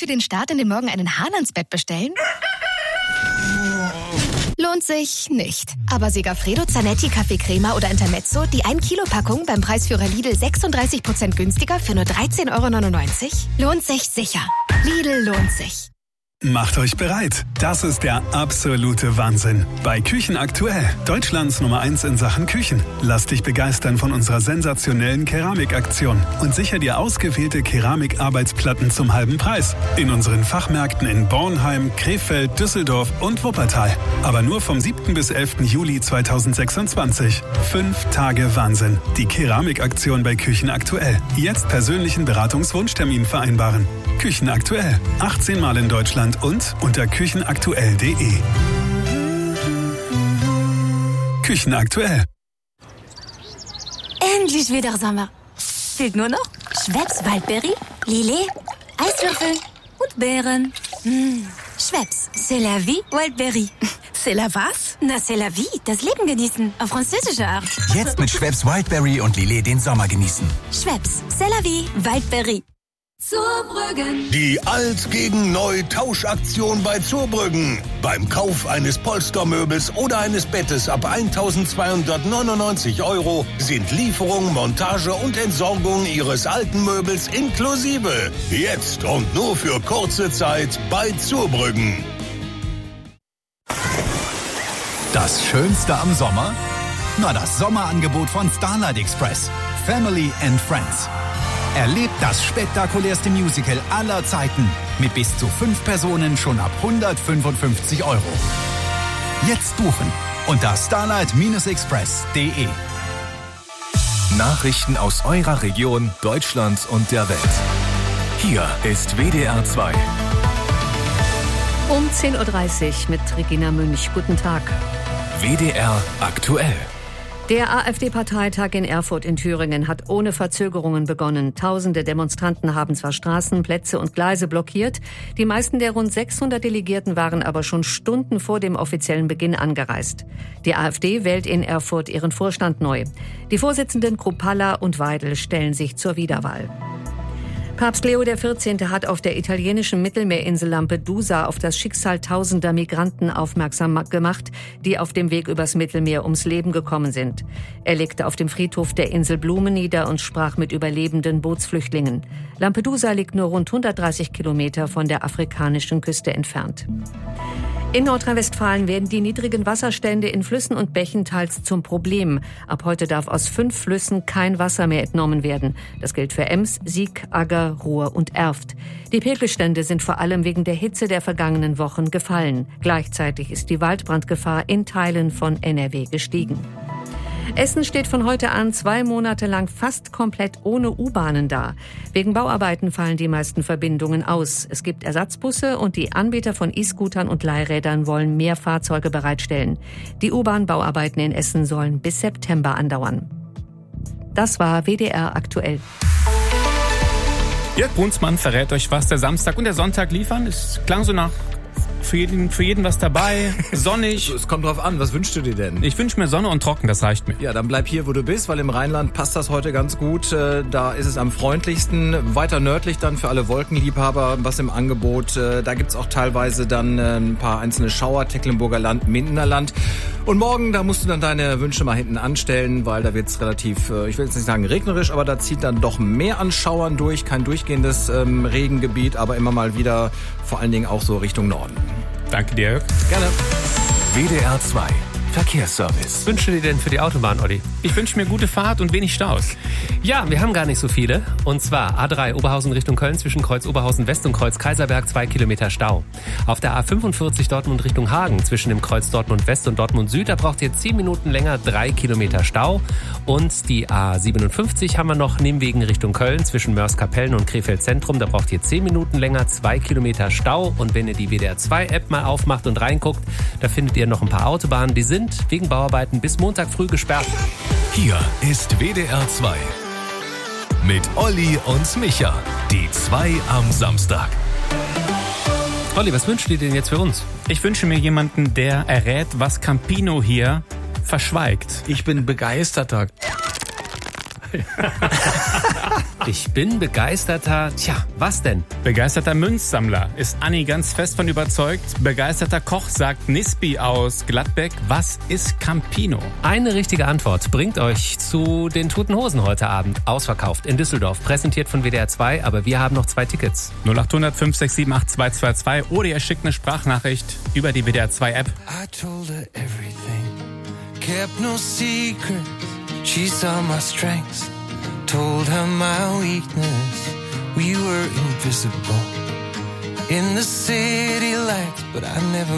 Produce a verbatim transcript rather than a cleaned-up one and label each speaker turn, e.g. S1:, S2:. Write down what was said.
S1: den Start in den Morgen einen Hahn ans Bett bestellen? Lohnt sich nicht. Aber Segafredo, Zanetti, Kaffee Crema oder Intermezzo, die ein Kilo Packung beim Preisführer Lidl sechsunddreißig Prozent günstiger für nur dreizehn Euro neunundneunzig? Lohnt sich sicher. Lidl lohnt sich.
S2: Macht euch bereit. Das ist der absolute Wahnsinn. Bei Küchen aktuell. Deutschlands Nummer eins in Sachen Küchen. Lass dich begeistern von unserer sensationellen Keramikaktion und sicher dir ausgewählte Keramikarbeitsplatten zum halben Preis. In unseren Fachmärkten in Bornheim, Krefeld, Düsseldorf und Wuppertal. Aber nur vom siebten bis elften Juli zweitausendsechsundzwanzig. Fünf Tage Wahnsinn. Die Keramikaktion bei Küchen aktuell. Jetzt persönlichen Beratungswunschtermin vereinbaren. Küchen aktuell. achtzehn Mal in Deutschland und unter küchenaktuell punkt de. Küchen aktuell.
S3: Endlich wieder Sommer. Fehlt nur noch Schweppes Waldberry, Lillet, Eiswürfel und Beeren. Mmh. Schweppes, c'est la vie, Waldberry.
S4: C'est la was?
S3: Na, c'est la vie, das Leben genießen, auf französische Art.
S5: Jetzt mit Schweppes Wildberry und Lillet den Sommer genießen.
S3: Schweppes, c'est la vie, Waldberry. Zurbrüggen.
S6: Die Alt gegen Neu Tauschaktion bei Zurbrüggen. Beim Kauf eines Polstermöbels oder eines Bettes ab eintausendzweihundertneunundneunzig Euro sind Lieferung, Montage und Entsorgung Ihres alten Möbels inklusive. Jetzt und nur für kurze Zeit bei Zurbrüggen.
S5: Das Schönste am Sommer? Na, das Sommerangebot von Starlight Express. Family and Friends. Erlebt das spektakulärste Musical aller Zeiten mit bis zu fünf Personen schon ab hundertfünfundfünfzig Euro. Jetzt buchen unter starlight express punkt de.
S7: Nachrichten aus eurer Region, Deutschland und der Welt. Hier ist W D R zwei.
S8: Um zehn Uhr dreißig mit Regina Münch. Guten Tag.
S7: W D R aktuell.
S8: Der AfD-Parteitag in Erfurt in Thüringen hat ohne Verzögerungen begonnen. Tausende Demonstranten haben zwar Straßen, Plätze und Gleise blockiert. Die meisten der rund sechshundert Delegierten waren aber schon Stunden vor dem offiziellen Beginn angereist. Die AfD wählt in Erfurt ihren Vorstand neu. Die Vorsitzenden Kruppalla und Weidel stellen sich zur Wiederwahl. Papst Leo der vierzehnte hat auf der italienischen Mittelmeerinsel Lampedusa auf das Schicksal tausender Migranten aufmerksam gemacht, die auf dem Weg übers Mittelmeer ums Leben gekommen sind. Er legte auf dem Friedhof der Insel Blumen nieder und sprach mit überlebenden Bootsflüchtlingen. Lampedusa liegt nur rund hundertdreißig Kilometer von der afrikanischen Küste entfernt. In Nordrhein-Westfalen werden die niedrigen Wasserstände in Flüssen und Bächen teils zum Problem. Ab heute darf aus fünf Flüssen kein Wasser mehr entnommen werden. Das gilt für Ems, Sieg, Agger, Ruhr und Erft. Die Pegelstände sind vor allem wegen der Hitze der vergangenen Wochen gefallen. Gleichzeitig ist die Waldbrandgefahr in Teilen von N R W gestiegen. Essen steht von heute an zwei Monate lang fast komplett ohne U-Bahnen da. Wegen Bauarbeiten fallen die meisten Verbindungen aus. Es gibt Ersatzbusse und die Anbieter von E-Scootern und Leihrädern wollen mehr Fahrzeuge bereitstellen. Die U-Bahn-Bauarbeiten in Essen sollen bis September andauern. Das war W D R aktuell.
S9: Jörg Brunsmann verrät euch, was der Samstag und der Sonntag liefern. Es klang so nach Für jeden, für jeden was dabei, sonnig.
S10: Es kommt drauf an, was wünschst du dir denn?
S9: Ich wünsche mir Sonne und trocken, das reicht mir.
S10: Ja, dann bleib hier, wo du bist, weil im Rheinland passt das heute ganz gut. Da ist es am freundlichsten. Weiter nördlich dann für alle Wolkenliebhaber was im Angebot. Da gibt's auch teilweise dann ein paar einzelne Schauer, Tecklenburger Land, Mindener Land. Und morgen, da musst du dann deine Wünsche mal hinten anstellen, weil da wird's relativ, ich will jetzt nicht sagen regnerisch, aber da zieht dann doch mehr an Schauern durch. Kein durchgehendes ähm, Regengebiet, aber immer mal wieder vor allen Dingen auch so Richtung Norden.
S9: Danke dir, Jörg.
S10: Gerne.
S7: W D R zwei Verkehrsservice.
S11: Was wünschst du dir denn für die Autobahn, Olli?
S9: Ich wünsche mir gute Fahrt und wenig Staus.
S11: Ja, wir haben gar nicht so viele. Und zwar A drei Oberhausen Richtung Köln zwischen Kreuz Oberhausen West und Kreuz Kaiserberg zwei Kilometer Stau. Auf der A fünfundvierzig Dortmund Richtung Hagen zwischen dem Kreuz Dortmund West und Dortmund Süd, da braucht ihr zehn Minuten länger, drei Kilometer Stau. Und die A siebenundfünfzig haben wir noch Nebenwegen Richtung Köln zwischen Mörs-Kapellen und Krefeld Zentrum, da braucht ihr zehn Minuten länger, zwei Kilometer Stau. Und wenn ihr die W D R zwei App mal aufmacht und reinguckt, da findet ihr noch ein paar Autobahnen, die sind wegen Bauarbeiten bis Montag früh gesperrt.
S7: Hier ist W D R zwei. Mit Olli und Micha. Die zwei am Samstag.
S11: Olli, was wünschst du dir denn jetzt für uns?
S9: Ich wünsche mir jemanden, der errät, was Campino hier verschweigt.
S10: Ich bin begeisterter.
S11: Ich bin begeisterter, tja, was denn?
S9: Begeisterter Münzsammler ist Anni ganz fest von überzeugt. Begeisterter Koch sagt Nispi aus Gladbeck. Was ist Campino?
S11: Eine richtige Antwort bringt euch zu den Toten Hosen heute Abend. Ausverkauft in Düsseldorf, präsentiert von W D R zwei, aber wir haben noch zwei Tickets.
S9: null acht hundert fünf sechs sieben acht zwei zwei zwei oder ihr schickt eine Sprachnachricht über die W D R zwei App.
S4: I told her everything, kept no secrets, she saw my strengths, told her my weakness, we were invisible in the city lights, but I never